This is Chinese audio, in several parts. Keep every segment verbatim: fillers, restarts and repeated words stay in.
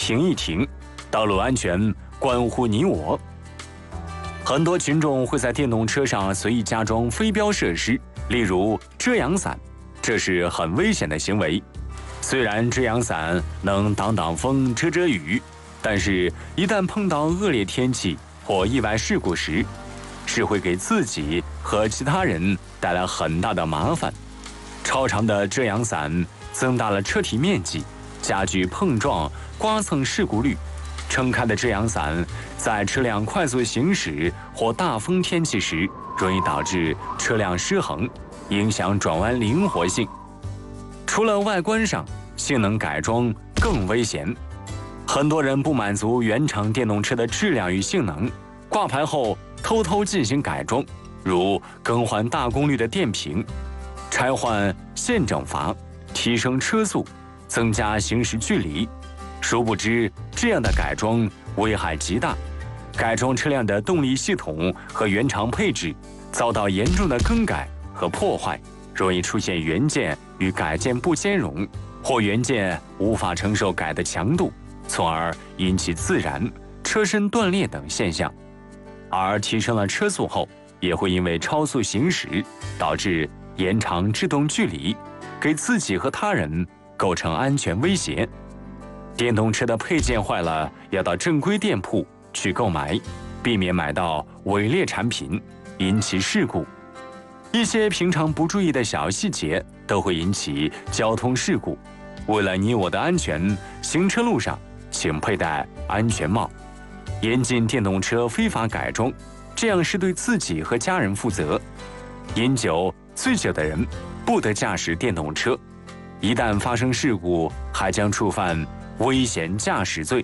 停一停，道路安全关乎你我。很多群众会在电动车上随意加装飞标设施，例如遮阳伞，这是很危险的行为。虽然遮阳伞能挡挡风、遮遮雨，但是一旦碰到恶劣天气或意外事故时，是会给自己和其他人带来很大的麻烦。超长的遮阳伞增大了车体面积，加剧碰撞、刮蹭事故率。撑开的遮阳伞在车辆快速行驶或大风天气时，容易导致车辆失衡，影响转弯灵活性。除了外观上，性能改装更危险。很多人不满足原厂电动车的质量与性能，挂牌后偷偷进行改装，如更换大功率的电瓶、拆换线整阀、提升车速、增加行驶距离。殊不知，这样的改装危害极大，改装车辆的动力系统和原厂配置遭到严重的更改和破坏，容易出现原件与改件不兼容，或原件无法承受改的强度，从而引起自燃、车身断裂等现象。而提升了车速后，也会因为超速行驶导致延长制动距离，给自己和他人构成安全威胁。电动车的配件坏了，要到正规店铺去购买，避免买到伪劣产品，引起事故。一些平常不注意的小细节都会引起交通事故。为了你我的安全，行车路上请佩戴安全帽。严禁电动车非法改装，这样是对自己和家人负责。饮酒、醉酒的人不得驾驶电动车，一旦发生事故，还将触犯危险驾驶罪。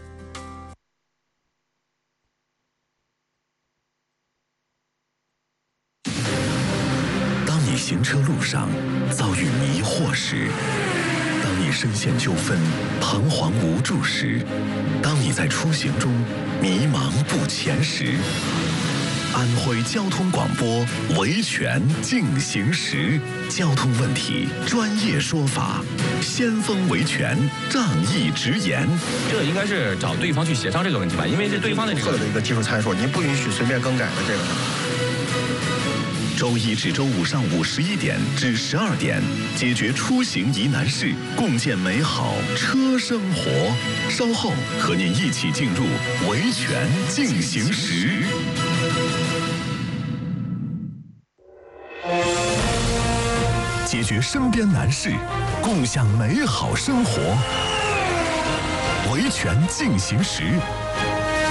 当你行车路上遭遇迷惑时，当你深陷纠纷、彷徨无助时，当你在出行中迷茫不前时，安徽交通广播维权进行时，交通问题专业说法，先锋维权仗义直言。 这应该是找对方去协商这个问题吧，因为这对方的这个的一个技术参数，您不允许随便更改的这个。 周一至周五上午十一点至十二点，解决出行疑难事，共建美好车生活。稍后和您一起进入维权进行时。解决身边难事，共享美好生活。维权进行时，